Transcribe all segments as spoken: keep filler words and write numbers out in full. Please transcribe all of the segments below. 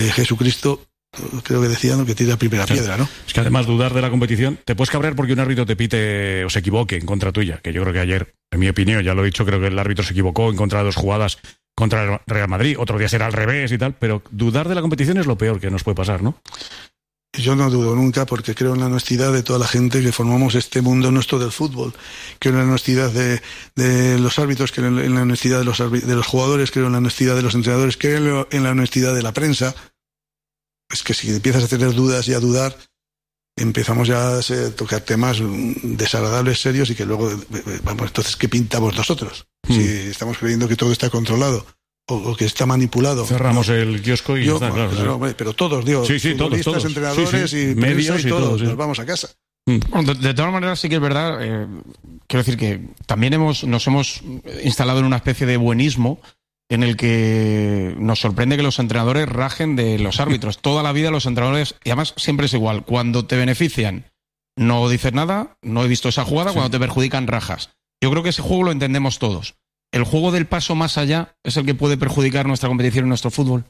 eh, Jesucristo, creo que decía, ¿no?, que tira la primera sí. piedra, ¿no? Es que además dudar de la competición, te puedes cabrear porque un árbitro te pite o se equivoque en contra tuya, que yo creo que ayer, en mi opinión, ya lo he dicho, creo que el árbitro se equivocó en contra de dos jugadas contra el Real Madrid, otro día será al revés y tal, pero dudar de la competición es lo peor que nos puede pasar, ¿no? Yo no dudo nunca, porque creo en la honestidad de toda la gente que formamos este mundo nuestro del fútbol. Creo en la honestidad de, de los árbitros, creo en la honestidad de los, de los jugadores, creo en la honestidad de los entrenadores, creo en la honestidad de la prensa. Es que si empiezas a tener dudas y a dudar, empezamos ya a tocar temas desagradables, serios, y que luego, vamos, entonces, ¿qué pintamos nosotros? Hmm. Si estamos creyendo que todo está controlado o, o que está manipulado. Cerramos ¿no? el kiosco y Yo, está, claro. Pero, sí. no, pero todos, digo, sí, sí, futbolistas, todos, todos. entrenadores sí, sí. y medios y todos, todos, sí. nos vamos a casa. Bueno, de, de todas maneras sí que es verdad, eh, quiero decir que también hemos nos hemos instalado en una especie de buenismo en el que nos sorprende que los entrenadores rajen de los árbitros. Toda la vida los entrenadores, y además siempre es igual, cuando te benefician no dices nada, no he visto esa jugada, sí. Cuando te perjudican rajas. Yo creo que ese juego lo entendemos todos. ¿El juego del paso más allá es el que puede perjudicar nuestra competición y nuestro fútbol?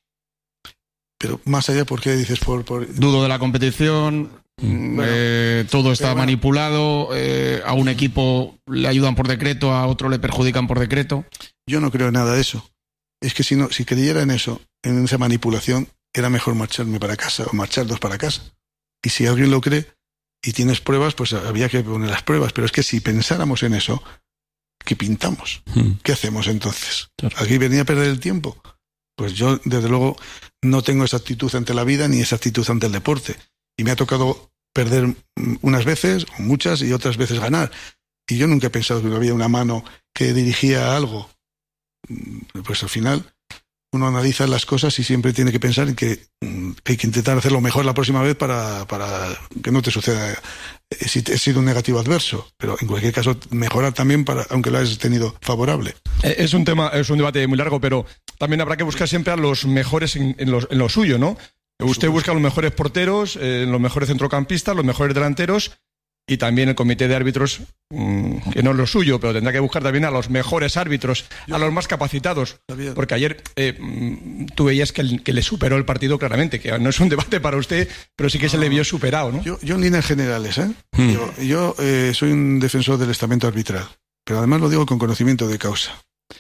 Pero más allá, ¿por qué dices? Por, por... Dudo de la competición, bueno, eh, todo está bueno. manipulado, eh, a un equipo le ayudan por decreto, a otro le perjudican por decreto. Yo no creo en nada de eso. Es que si no, si creyera en eso, en esa manipulación, era mejor marcharme para casa o marcharnos para casa. Y si alguien lo cree y tienes pruebas, pues había que poner las pruebas. Pero es que si pensáramos en eso, ¿qué pintamos? Hmm. ¿Qué hacemos entonces? Claro. ¿Aquí venía a perder el tiempo? Pues yo, desde luego, no tengo esa actitud ante la vida ni esa actitud ante el deporte. Y me ha tocado perder unas veces, o muchas, y otras veces ganar. Y yo nunca he pensado que había una mano que dirigía algo. Pues al final uno analiza las cosas y siempre tiene que pensar en que hay que intentar hacerlo mejor la próxima vez para, para que no te suceda si te ha sido un negativo adverso, pero en cualquier caso mejorar también para, aunque lo hayas tenido favorable. Es un tema, es un debate muy largo, pero también habrá que buscar siempre a los mejores en, en, lo, en lo suyo, ¿no? Usted busca a los mejores porteros, eh, los mejores centrocampistas, los mejores delanteros, y también el comité de árbitros, mmm, que no es lo suyo, pero tendrá que buscar también a los mejores árbitros, a los más capacitados. Porque ayer eh, tú veías que, el, que le superó el partido claramente, que no es un debate para usted, pero sí que no, se le vio superado, ¿no? Yo, yo en líneas generales, ¿eh? Hmm. Yo, yo eh, soy un defensor del estamento arbitral, pero además lo digo con conocimiento de causa.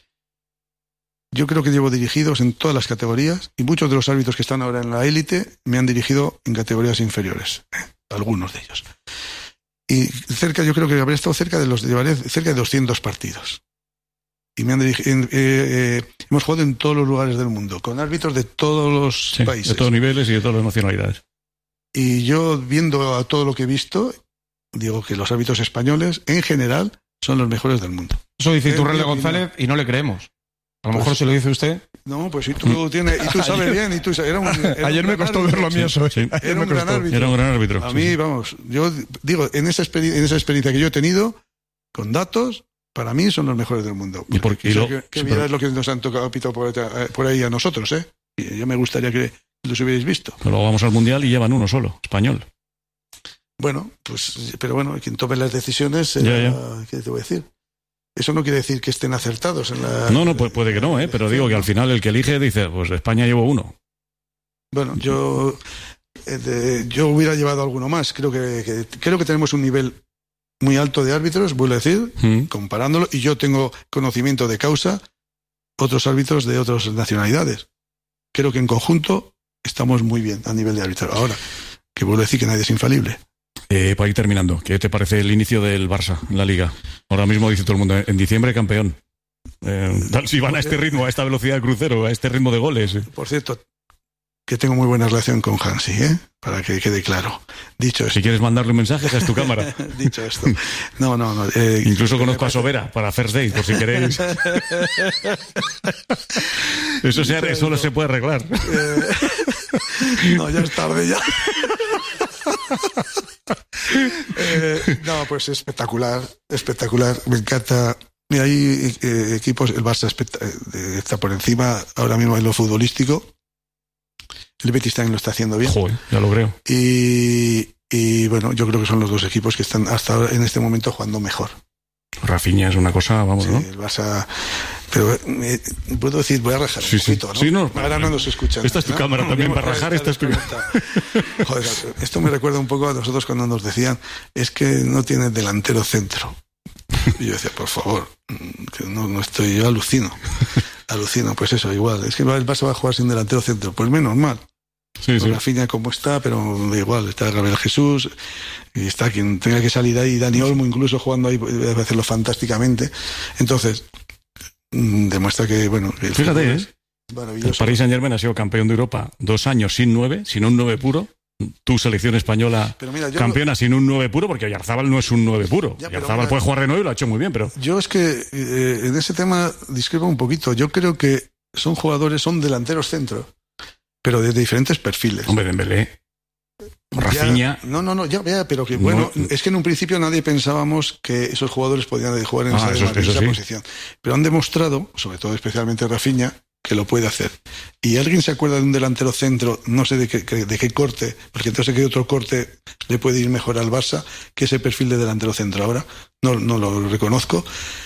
Yo creo que llevo dirigidos en todas las categorías, y muchos de los árbitros que están ahora en la élite me han dirigido en categorías inferiores, ¿eh? Algunos de ellos. Y cerca, yo creo que habré estado cerca de los, llevaré cerca de doscientos partidos. Y me han dirigido, eh, eh, hemos jugado en todos los lugares del mundo, con árbitros de todos los sí, países. De todos niveles y de todas las nacionalidades. Y yo, viendo a todo lo que he visto, digo que los árbitros españoles, en general, son los mejores del mundo. Eso dice Iturralde González y no le creemos. A lo pues, mejor se lo dice usted. No, pues si tú lo tienes, y tú sabes bien, y tú sabes, era un, era ayer un me costó ver lo mío, sí, sí. Era un gran árbitro. Era un gran árbitro. A mí, sí, vamos, yo digo, en esa, experiencia, en esa experiencia que yo he tenido, con datos, para mí son los mejores del mundo. ¿Y por qué? O sea, que, que mira, es lo que nos han tocado pito por, por ahí a nosotros, ¿eh? Y yo me gustaría que los hubierais visto. Pero luego vamos al Mundial y llevan uno solo, español. Bueno, pues, pero bueno, quien tome las decisiones, ya, eh, ya. ¿qué te voy a decir? Eso no quiere decir que estén acertados en la... No, no, pues puede que no, ¿eh? Pero digo que al final el que elige dice, pues España llevo uno. Bueno, yo eh, de, yo hubiera llevado alguno más. Creo que, que creo que tenemos un nivel muy alto de árbitros, vuelvo a decir, ¿Mm? comparándolo, y yo tengo conocimiento de causa, otros árbitros de otras nacionalidades. Creo que en conjunto estamos muy bien a nivel de árbitro. Ahora, que vuelvo a decir que nadie es infalible. Eh, para ir terminando, ¿qué te parece el inicio del Barça en la Liga? Ahora mismo dice todo el mundo, en diciembre campeón. Eh, si van a este ritmo, a esta velocidad de crucero, a este ritmo de goles. Eh. Por cierto, que tengo muy buena relación con Hansi, ¿eh? Para que quede claro. Dicho esto. Si quieres mandarle un mensaje, esa es tu cámara. Dicho esto. No, no, no. Eh, Incluso conozco a Sobera para First Date, por si queréis. Eso, se, eso se puede arreglar. Eh, no, ya es tarde ya. eh, no, pues espectacular, espectacular. Me encanta. Mira, hay eh, equipos, el Barça está por encima ahora mismo en lo futbolístico. El Betis también lo está haciendo bien. Joder, ya lo creo. Y, y bueno, yo creo que son los dos equipos que están hasta ahora en este momento jugando mejor. Rafinha es una cosa, vamos, sí, ¿no? el Barça... Pero eh, puedo decir, voy a rajar sí, un poquito, sí. ¿no? Sí, no, ahora no nos escuchan. Esta es tu ¿no? cámara también para rajar, esta es tu... Joder, esto me recuerda un poco a nosotros cuando nos decían, es que no tiene delantero centro. Y yo decía, por favor, que no, no estoy, yo alucino. Alucino, pues eso, igual. Es que el Barça va a jugar sin delantero centro. Pues menos mal. Sí, sí. Rafinha como está, pero da igual, está Gabriel Jesús y está quien tenga que salir ahí, Dani Olmo incluso jugando ahí, debe hacerlo fantásticamente. Entonces, demuestra que, bueno, el fíjate, es ¿eh? maravilloso. El Paris Saint-Germain ha sido campeón de Europa dos años sin nueve, sin un nueve puro. Tu selección española pero mira, yo campeona lo... sin un nueve puro, porque Oyarzábal no es un nueve puro. Ya, Oyarzábal mira, puede jugar de nueve y lo ha hecho muy bien, pero... Yo es que eh, en ese tema discrepo un poquito. Yo creo que son jugadores, son delanteros centro, pero de diferentes perfiles. Hombre, Dembélé, Rafinha... Ya, no, no, no, ya vea, pero que bueno, No. es que en un principio nadie pensábamos que esos jugadores podían jugar en Ah, esa, eso- en esa eso sí. posición. Pero han demostrado, sobre todo especialmente Rafinha, que lo puede hacer. ¿Y alguien se acuerda de un delantero centro, no sé de qué, de qué corte, porque entonces qué otro corte le puede ir mejor al Barça que ese perfil de delantero centro ahora? No, no lo reconozco.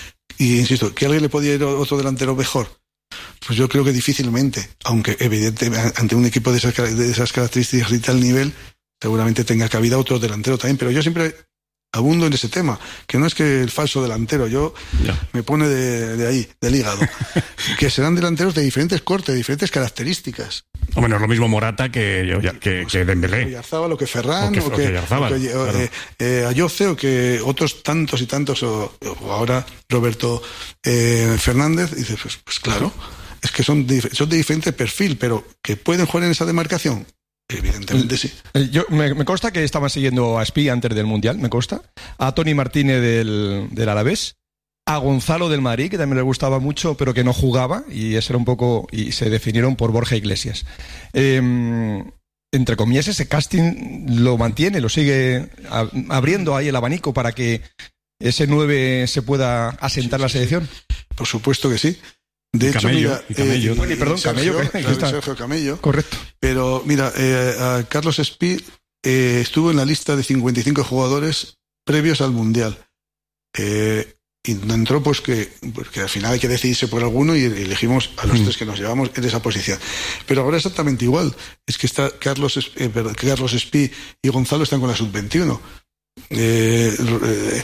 Y insisto, ¿que alguien le podía ir a otro delantero mejor? Pues yo creo que difícilmente, aunque evidentemente ante un equipo de esas, de esas características y tal nivel, seguramente tenga cabida otro delantero también, pero yo siempre abundo en ese tema, que no es que el falso delantero, yo Ya. me pone de, de ahí, del hígado, que serán delanteros de diferentes cortes, de diferentes características. Hombre, no es lo mismo Morata que, que, que Dembélé. Oyarzábal o que Ferran, O que- o o que, que Oyarzábal, o que, o, claro. eh, eh, Ayoce, o que otros tantos y tantos, o, o ahora Roberto eh, Fernández, y dices, pues, pues claro, es que son, dif- son de diferente perfil, pero que pueden jugar en esa demarcación. Evidentemente sí. Eh, Yo, me, me consta que estaban siguiendo a Espi antes del Mundial, me consta. A Toni Martínez del, del Alavés. A Gonzalo del Madrid, que también le gustaba mucho, pero que no jugaba. Y ese era un poco. Y se definieron por Borja Iglesias. Eh, entre comillas, ese casting lo mantiene, lo sigue a- abriendo ahí el abanico para que ese nueve se pueda asentar Sí, la sí, selección. Por supuesto que sí. De Y hecho, Camello, mira, y Camello. eh, Bueno, y perdón, Sergio, Camello, que- que claro, está- Sergio Camello. Correcto. Pero mira, eh, a Carlos Espí eh, estuvo en la lista de cincuenta y cinco jugadores previos al Mundial. Eh, y no entró pues que, porque al final hay que decidirse por alguno y elegimos a los Mm. tres que nos llevamos en esa posición. Pero ahora exactamente igual. Es que está Carlos, Es- eh, perdón, Carlos Espí y Gonzalo están con la sub veintiuno. Eh, eh,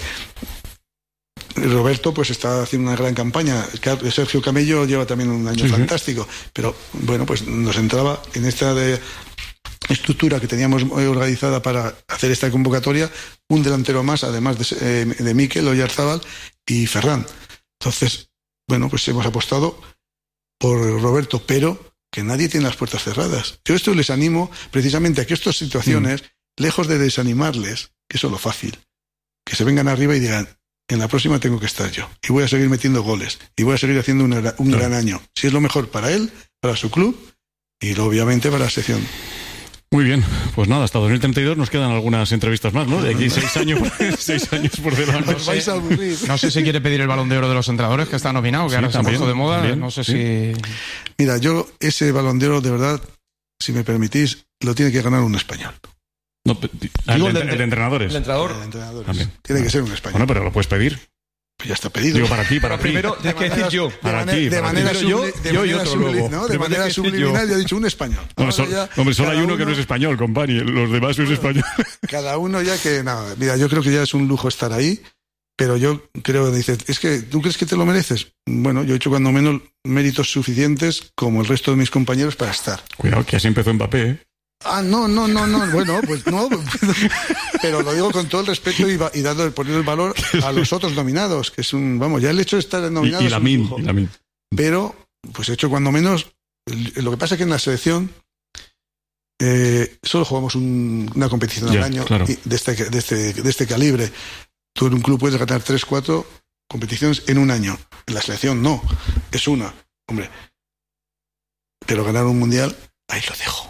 Roberto pues está haciendo una gran campaña. Car- Sergio Camello lleva también un año Sí, sí. fantástico, pero bueno, pues nos entraba en esta de estructura que teníamos eh, organizada para hacer esta convocatoria un delantero más, además de, eh, de Mikel, Oyarzábal y Ferran. Entonces, bueno, pues hemos apostado por Roberto, pero que nadie tiene las puertas cerradas. Yo esto les animo precisamente a que estas situaciones, mm. lejos de desanimarles, que eso es lo fácil, que se vengan arriba y digan, en la próxima tengo que estar yo. Y voy a seguir metiendo goles. Y voy a seguir haciendo un, un claro. gran año. Si es lo mejor para él, para su club y obviamente para la sección. Muy bien, pues nada, hasta dos mil treinta y dos nos quedan algunas entrevistas más, ¿no? De aquí seis años, seis años por delante. Os vais a aburrir. No sé si quiere pedir el Balón de Oro de los entrenadores, que está nominado, que Sí, ahora se ha también, puesto de moda. también, no sé sí. si... Mira, yo ese Balón de Oro, de verdad, si me permitís, lo tiene que ganar un español. No, pe- ah, el, Digo, de, el de- el de entrenadores. El entrenador. De entrenadores. También. Tiene que ser un español. Bueno, pero lo puedes pedir. Pues ya está pedido. Digo, para ti, para ti. Primero, tienes que decir yo. De Para manera, ti, de para manera, ti. Yo- subli- de yo y manera otro subli- luego. ¿no? De Primero manera tienes que decir subliminal, yo. yo he dicho un español. No, Ahora sol- ya, hombre, solo hay cada uno que no uno- es español, compani. Los demás no es español. Cada uno ya que, nada, mira, yo creo que ya es un lujo estar ahí, pero yo creo, dices, es que tú crees que te lo mereces. Bueno, yo he hecho cuando menos méritos suficientes como el resto de mis compañeros para estar. Cuidado, que así empezó Mbappé, ¿eh? Ah, no, no, no, no, bueno, pues no, pero lo digo con todo el respeto y, va- y dando, poniendo el valor a los otros nominados, que es un, vamos, ya el hecho de estar Y, nominado y es un Lamine, lujo. y Lamine. Pero, pues he hecho cuando menos, lo que pasa es que en la selección eh, solo jugamos un- una competición Ya, al año claro. y de, este, de, este, de este calibre. Tú en un club puedes ganar tres, cuatro competiciones en un año. En la selección no, es una, hombre. Pero ganar un mundial, ahí lo dejo.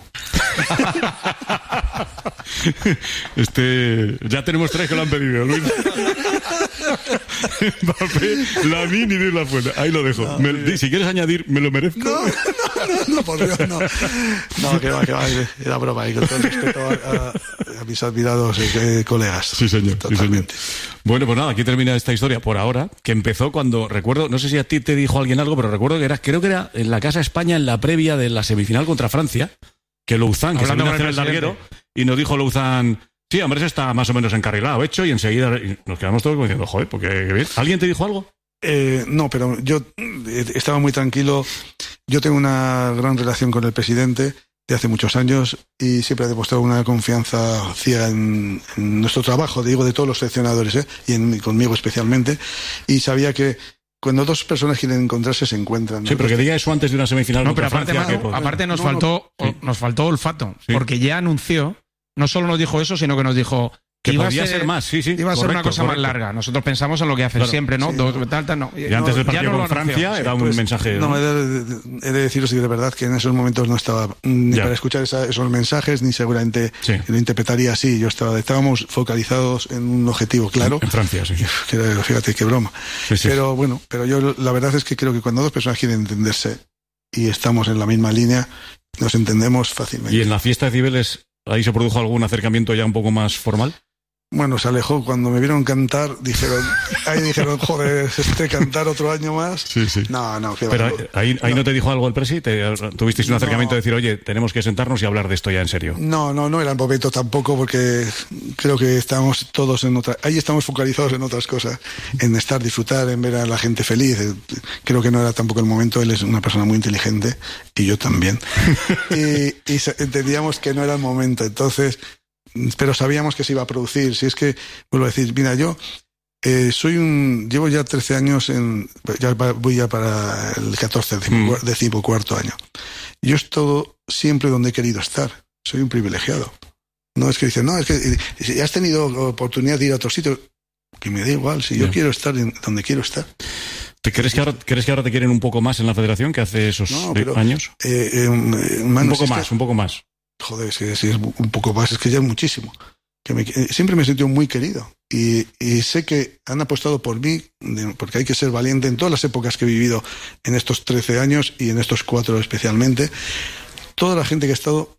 Este, ya tenemos tres que lo han pedido, Luis. Mbappé, Lamine y Di La Fuente. Ahí lo dejo. No, me, si quieres añadir, me lo merezco. No, no, no, no, por Dios, no. No, que va, que va. Era broma. Y con todo el respeto a, a, a mis admirados eh, colegas. Sí, señor. Totalmente. Sí, señor. Bueno, pues nada, aquí termina esta historia por ahora, que empezó cuando, recuerdo, no sé si a ti te dijo alguien algo, pero recuerdo que era, creo que era en la Casa España, en la previa de la semifinal contra Francia, que Louzán, que se vino a hacer el larguero, y nos dijo Louzán, sí, hombre, está más o menos encarrilado, hecho, y enseguida y nos quedamos todos como diciendo, joder, porque qué bien. ¿Alguien te dijo algo? Eh, no, pero yo estaba muy tranquilo. Yo tengo una gran relación con el presidente de hace muchos años y siempre ha demostrado una confianza ciega en, en nuestro trabajo, digo, de todos los seleccionadores, ¿eh? y en, conmigo especialmente, y sabía que cuando dos personas quieren encontrarse se encuentran, ¿no? Sí, pero que diga eso antes de una semifinal. No, pero aparte, Francia, Manu, que... aparte nos no, faltó no, sí. nos faltó olfato, Sí. porque ya anunció, no solo nos dijo eso, sino que nos dijo que iba podía a ser, ser más, sí, sí. iba a ser correcto, una cosa correcto. más larga. Nosotros pensamos en lo que hacen Claro. siempre, ¿no? Sí, Dos, no. tal, tal, no. Y antes del Ya partido no con lo anunció. Francia Sí, era un Pues, mensaje. No, ¿no? he de, he de deciros de verdad que en esos momentos no estaba ni Ya. para escuchar esa, esos mensajes, ni seguramente Sí. lo interpretaría así. Yo estaba, estábamos focalizados en un objetivo claro. En Francia, sí. Que era, fíjate qué broma. Sí, sí. Pero bueno, pero yo la verdad es que creo que cuando dos personas quieren entenderse y estamos en la misma línea, nos entendemos fácilmente. ¿Y en la fiesta de Cibeles ahí se produjo algún acercamiento ya un poco más formal? Bueno, se alejó. Cuando me vieron cantar, dijeron, ahí dijeron, joder, este cantar otro año más. Sí, sí. No, no, que Pero va. ahí, ahí no. No. te dijo algo el presi, ¿Te, tuvisteis un No. acercamiento de decir, oye, tenemos que sentarnos y hablar de esto ya en serio. No, no, no era el momento tampoco, porque creo que estamos todos en otra. Ahí estamos focalizados en otras cosas, en estar, disfrutar, en ver a la gente feliz. Creo que no era tampoco el momento. Él es una persona muy inteligente y yo también. y, y entendíamos que no era el momento. Entonces, pero sabíamos que se iba a producir. Si es que, vuelvo a decir, mira, yo eh, soy un, llevo ya trece años en, ya voy ya para el catorce, decimocuarto año. Yo estoy siempre donde he querido estar. Soy un privilegiado. No es que dicen, no, es que si has tenido oportunidad de ir a otro sitio, que me da igual, si yo Yeah. quiero estar en donde quiero estar. ¿Te crees que ahora, crees que ahora te quieren un poco más en la federación que hace esos No, eh, pero, años? Eh, eh, Manu, Un poco si es más, que- un poco más. Joder, es que si es un poco más, es que ya es muchísimo. Que me, eh, siempre me he sentido muy querido y, y sé que han apostado por mí, de- porque hay que ser valiente en todas las épocas que he vivido en estos trece años y en estos cuatro especialmente. Toda la gente que ha estado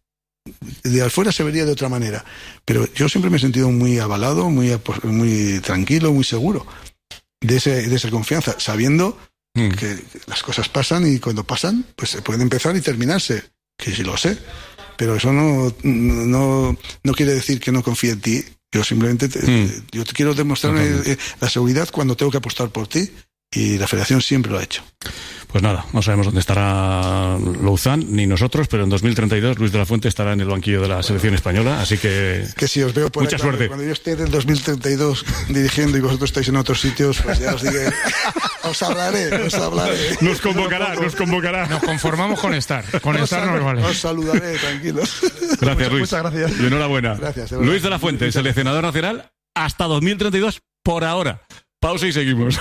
de afuera se vería de otra manera, pero yo siempre me he sentido muy avalado, muy, apo- muy tranquilo, muy seguro de, ese, de esa confianza, sabiendo Mm. que las cosas pasan y cuando pasan, pues se pueden empezar y terminarse, que sí lo sé. Pero eso no, no, no quiere decir que no confíe en ti. Yo simplemente te, Mm. yo te quiero demostrar eh, la seguridad cuando tengo que apostar por ti, y la federación siempre lo ha hecho. Pues nada, no sabemos dónde estará Louzán, ni nosotros, pero en dos mil treinta y dos Luis de la Fuente estará en el banquillo de la selección española, así que... Que si os veo por Mucha ahí, claro, suerte. cuando yo esté en el dos mil treinta y dos dirigiendo y vosotros estáis en otros sitios, pues ya os diré, os hablaré, os hablaré. Nos convocará, nos convocará. Nos conformamos con estar. Con Os, estar nos vale. os saludaré, tranquilos. Gracias, Muchas- Luis. Muchas gracias. Y enhorabuena. Gracias, de verdad. Luis de la Fuente, seleccionador nacional hasta dos mil treinta y dos por ahora. Pausa y seguimos.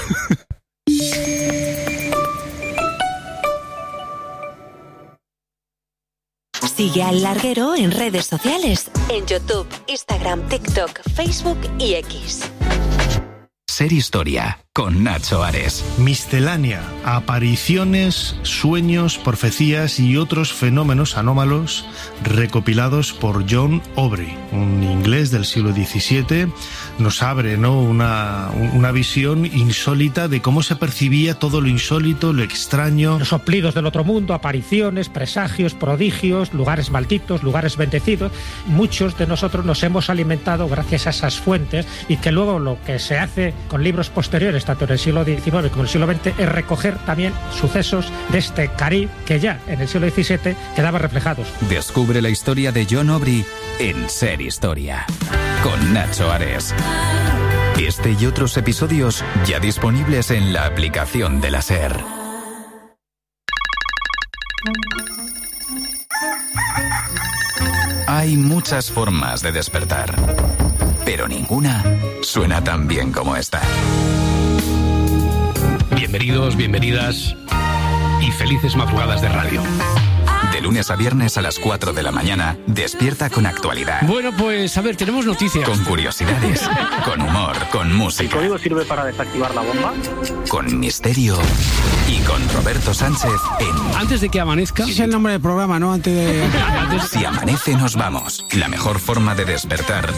Sigue al Larguero en redes sociales, en YouTube, Instagram, TikTok, Facebook y X. Ser Historia, con Nacho Ares. Miscelánea, apariciones, sueños, profecías y otros fenómenos anómalos recopilados por John Aubrey, un inglés del siglo diecisiete. Nos abre, ¿no?, una, una visión insólita de cómo se percibía todo lo insólito, lo extraño. Los soplidos del otro mundo, apariciones, presagios, prodigios, lugares malditos, lugares bendecidos. Muchos de nosotros nos hemos alimentado gracias a esas fuentes, y que luego lo que se hace con libros posteriores, tanto en el siglo diecinueve como en el siglo veinte, es recoger también sucesos de este Caribe que ya en el siglo diecisiete quedaban reflejados. Descubre la historia de John Aubrey en Ser Historia, con Nacho Ares. Este y otros episodios ya disponibles en la aplicación de la SER. Hay muchas formas de despertar, pero ninguna suena tan bien como esta. Bienvenidos, bienvenidas y felices madrugadas de radio. De lunes a viernes a las cuatro de la mañana, despierta con actualidad. Bueno, pues a ver, tenemos noticias. Con curiosidades, con humor, con música. ¿El código sirve para desactivar la bomba? Con misterio y con Roberto Sánchez en... Antes de que amanezca... Ese es el nombre del programa, ¿no? Antes de... Si amanece nos vamos. La mejor forma de despertar